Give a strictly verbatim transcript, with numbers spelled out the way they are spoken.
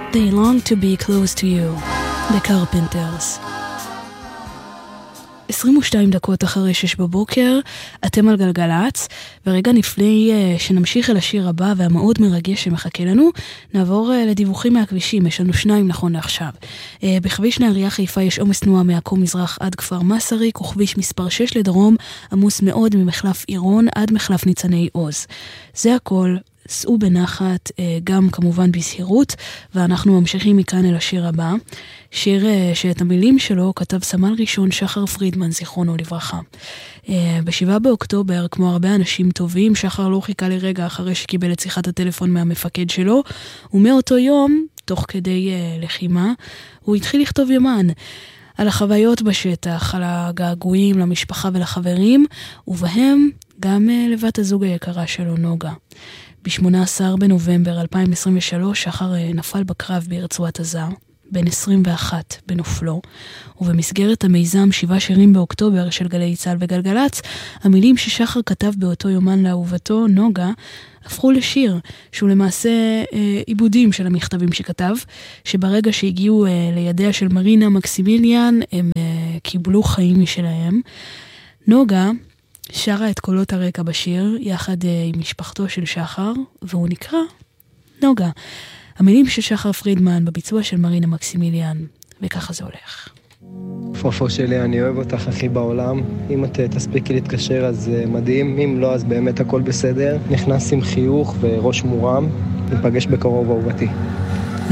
They long to be close to you, The Carpenters. עשרים ושתיים דקות אחרי שש בבוקר, אתם על גלגלץ, ורגע לפני שנמשיך אל השיר הבא והמאוד מרגש שמחכה לנו, נעבור לדיווחים מהכבישים, יש לנו שניים נכון לעכשיו. בכביש נהריה חיפה יש עומס תנועה מעכו מזרח עד כפר מסריק, וכביש מספר שש לדרום עמוס מאוד ממחלף עירון עד מחלף ניצני עוז. זה הכל. סעו בנחת, גם כמובן בסהירות, ואנחנו ממשיכים מכאן אל השיר הבא, שיר שאת המילים שלו כתב סמל ראשון שחר פרידמן, זיכרונו לברכה. בשבעה באוקטובר, כמו הרבה אנשים טובים, שחר לא חיכה לרגע אחרי שקיבל את שיחת הטלפון מהמפקד שלו, ומאותו יום, תוך כדי לחימה, הוא התחיל לכתוב יומן, על החוויות בשטח, על הגעגועים למשפחה ולחברים, ובהם גם לבת הזוג היקרה שלו, נוגה. ב-שמונה עשר בנובמבר אלפיים עשרים ושלוש שחר נפל בקרב ברצועת עזה, בן עשרים ואחת בנופלו, ובמסגרת המיזם שבעה שירים באוקטובר של גלי צה"ל וגלגלץ, המילים ששחר כתב באותו יומן לאהובתו, נוגה, הפכו לשיר, שהוא למעשה אה, עיבודים של המכתבים שכתב, שברגע שהגיעו אה, לידיה של מרינה מקסימיליאן, הם אה, קיבלו חיים משלהם. נוגה שרה את קולות הרקע בשיר, יחד עם משפחתו של שחר, והוא נקרא נוגה. המילים של שחר פרידמן בביצוע של מרינה מקסימיליאן, וככה זה הולך. פופו שלי, אני אוהב אותך הכי בעולם. אם את תספיקי להתקשר אז מדהים, אם לא אז באמת הכל בסדר. נכנס עם חיוך וראש מורם. ניפגש בקרוב אהובתי.